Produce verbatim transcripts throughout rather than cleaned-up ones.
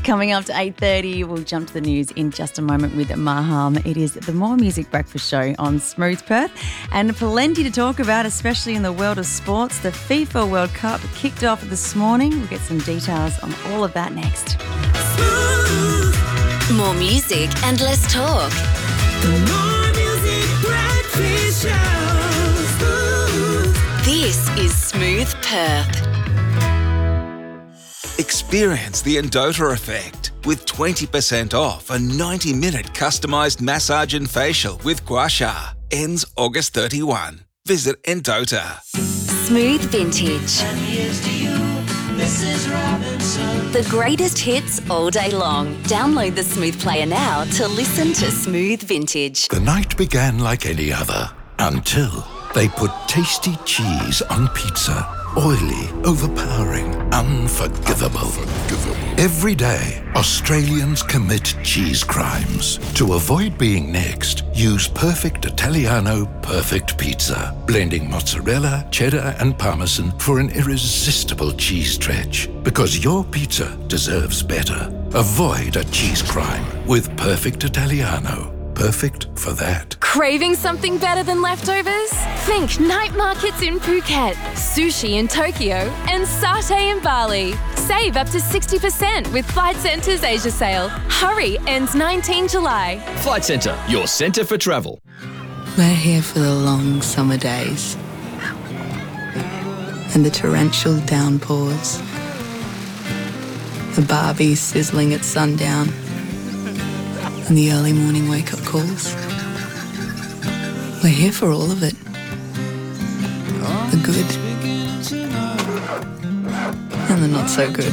Coming up to eight thirty, we'll jump to the news in just a moment with Maham. It is the More Music Breakfast Show on Smooth Perth, and plenty to talk about, especially in the world of sports. The FIFA World Cup kicked off this morning. We'll get some details on all of that next. More music and less talk. The More Music Breakfast Show. Smooth. This is Smooth Perth. Experience the Endota effect with twenty percent off a ninety minute customised massage and facial with Gua Sha. Ends August thirty-first. Visit Endota. Smooth Vintage. And here's to you, Missus Robinson. The greatest hits all day long. Download the Smooth Player now to listen to Smooth Vintage. The night began like any other until they put tasty cheese on pizza. Oily, overpowering, unforgivable. Every day, Australians commit cheese crimes. To avoid being next, use Perfect Italiano Perfect Pizza, blending mozzarella, cheddar and parmesan for an irresistible cheese stretch. Because your pizza deserves better. Avoid a cheese crime with Perfect Italiano. Perfect for that. Craving something better than leftovers? Think night markets in Phuket, sushi in Tokyo, and satay in Bali. Save up to sixty percent with Flight Centre's Asia sale. Hurry, ends nineteenth of July. Flight Centre, your centre for travel. We're here for the long summer days and the torrential downpours, the Barbie sizzling at sundown, and the early morning wake-up calls. We're here for all of it. The good and the not so good.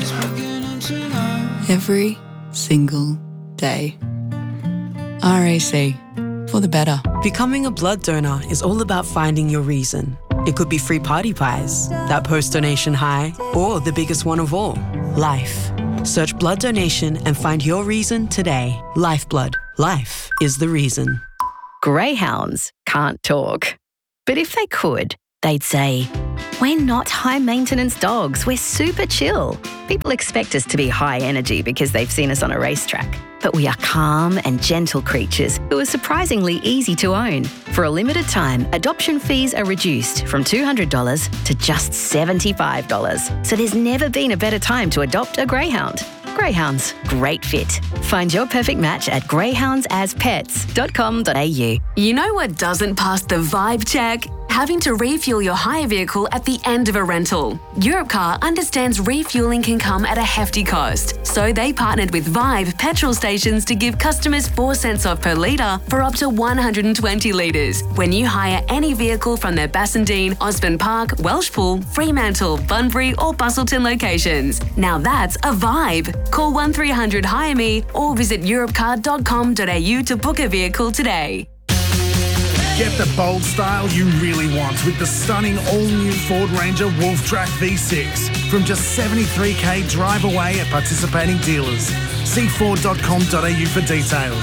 Every single day. R A C, for the better. Becoming a blood donor is all about finding your reason. It could be free party pies, that post-donation high, or the biggest one of all, life. Search blood donation and find your reason today. Lifeblood. Life is the reason. Greyhounds can't talk. But if they could, they'd say, "We're not high-maintenance dogs, we're super chill." People expect us to be high energy because they've seen us on a racetrack. But we are calm and gentle creatures who are surprisingly easy to own. For a limited time, adoption fees are reduced from two hundred dollars to just seventy-five dollars. So there's never been a better time to adopt a greyhound. Greyhounds, great fit. Find your perfect match at greyhounds as pets dot com dot a u. You know what doesn't pass the vibe check? Having to refuel your hire vehicle at the end of a rental. Europcar understands refueling can come at a hefty cost, so they partnered with Vibe petrol stations to give customers four cents off per litre for up to one hundred twenty litres when you hire any vehicle from their Bassendean, Osborne Park, Welshpool, Fremantle, Bunbury or Bustleton locations. Now that's a vibe. Call one three hundred hire me or visit europcar dot com dot a u to book a vehicle today. Get the bold style you really want with the stunning all-new Ford Ranger Wolf Track V six from just seventy-three k drive away at participating dealers. See ford dot com dot a u for details.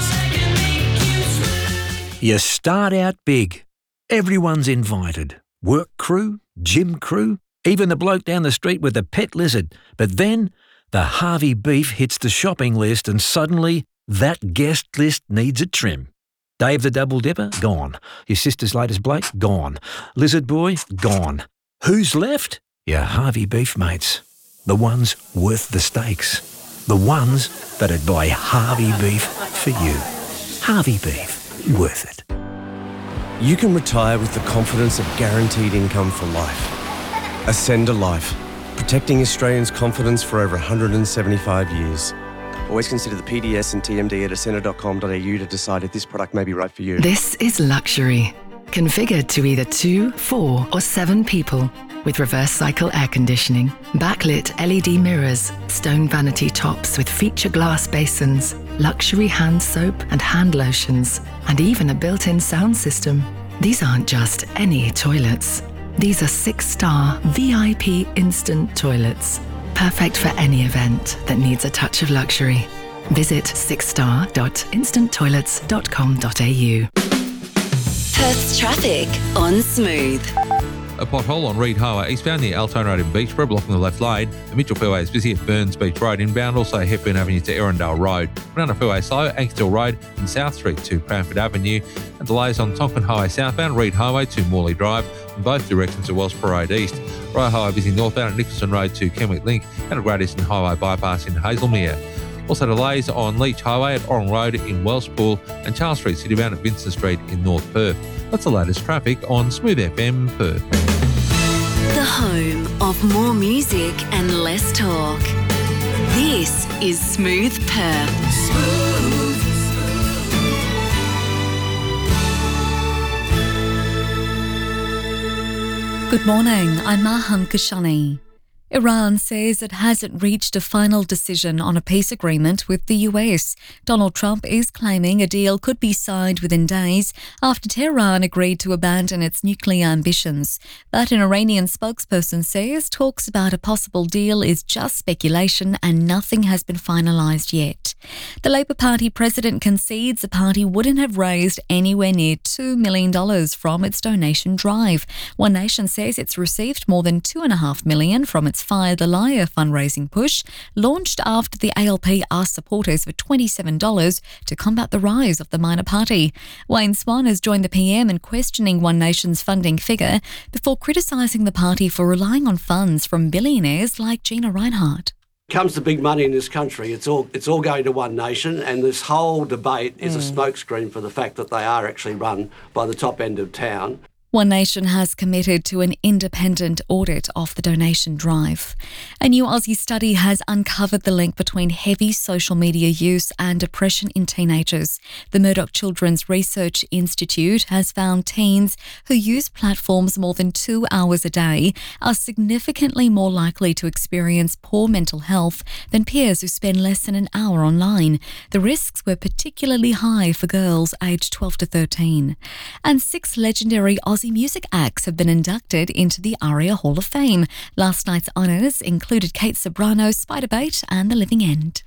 You start out big. Everyone's invited. Work crew, gym crew, even the bloke down the street with the pet lizard. But then the Harvey beef hits the shopping list and suddenly that guest list needs a trim. Dave the Double Dipper? Gone. Your sister's latest Blake? Gone. Lizard Boy? Gone. Who's left? Your Harvey beef mates. The ones worth the stakes. The ones that'd buy Harvey beef for you. Harvey beef. Worth it. You can retire with the confidence of guaranteed income for life. Ascend a Life. Protecting Australians' confidence for over one hundred seventy-five years. Always consider the P D S and T M D at ascender dot com dot a u to decide if this product may be right for you. This is luxury. Configured to either two, four or seven people. With reverse cycle air conditioning, backlit L E D mirrors, stone vanity tops with feature glass basins, luxury hand soap and hand lotions, and even a built-in sound system. These aren't just any toilets. These are six-star V I P instant toilets. Perfect for any event that needs a touch of luxury. Visit six star dot instant toilets dot com dot a u. Perth's traffic on Smooth. A pothole on Reed Highway eastbound near Altona Road in Beachborough, blocking the left lane. The Mitchell Fairway is busy at Burns Beach Road inbound, also Hepburn Avenue to Erindale Road. Runner Fairway slow, Anksdale Road and South Street to Cranford Avenue. And delays on Tonkin Highway southbound, Reed Highway to Morley Drive, in both directions of Welsh Parade East. Rye Highway busy northbound at Nicholson Road to Kenwick Link and a Great Eastern Highway bypass in Hazelmere. Also delays on Leach Highway at Orring Road in Welshpool and Charles Street citybound at Vincent Street in North Perth. That's the latest traffic on Smooth F M Perth. The home of more music and less talk. This is Smooth Perth. Smooth. Good morning, I'm Maham Kashani. Iran says it hasn't reached a final decision on a peace agreement with the U S. Donald Trump is claiming a deal could be signed within days after Tehran agreed to abandon its nuclear ambitions. But an Iranian spokesperson says talks about a possible deal is just speculation and nothing has been finalised yet. The Labour Party president concedes the party wouldn't have raised anywhere near two million dollars from its donation drive. One Nation says it's received more than two point five million dollars from its Fire the Liar fundraising push, launched after the A L P asked supporters for twenty-seven dollars to combat the rise of the minor party. Wayne Swan has joined the P M in questioning One Nation's funding figure before criticising the party for relying on funds from billionaires like Gina Rinehart. Comes to big money in this country, it's all it's all going to One Nation, and this whole debate is Mm. a smokescreen for the fact that they are actually run by the top end of town. One Nation has committed to an independent audit of the donation drive. A new Aussie study has uncovered the link between heavy social media use and depression in teenagers. The Murdoch Children's Research Institute has found teens who use platforms more than two hours a day are significantly more likely to experience poor mental health than peers who spend less than an hour online. The risks were particularly high for girls aged twelve to thirteen. And six legendary Aussie music acts have been inducted into the ARIA Hall of Fame. Last night's honours included Kate Sobrano, Spiderbait and The Living End.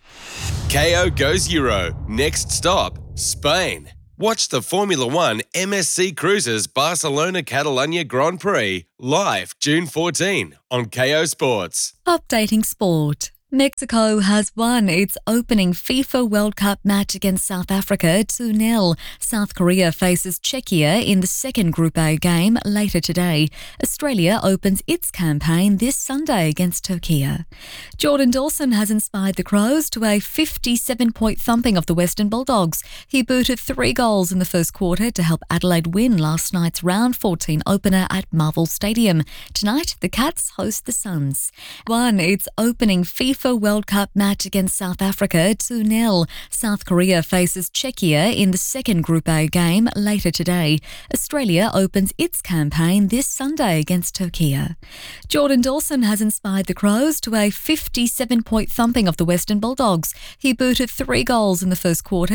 K O goes Euro. Next stop, Spain. Watch the Formula One M S C Cruises Barcelona Catalunya Grand Prix live June fourteenth on K O Sports. Updating sport. Mexico has won its opening FIFA World Cup match against South Africa two nil. South Korea faces Czechia in the second Group A game later today. Australia opens its campaign this Sunday against Turkey. Jordan Dawson has inspired the Crows to a fifty-seven point thumping of the Western Bulldogs. He booted three goals in the first quarter to help Adelaide win last night's round fourteen opener at Marvel Stadium. Tonight, the Cats host the Suns. Won its opening FIFA World Cup match against South Africa two nil. South Korea faces Czechia in the second Group A game later today. Australia opens its campaign this Sunday against Turkey. Jordan Dawson has inspired the Crows to a fifty-seven point thumping of the Western Bulldogs. He booted three goals in the first quarter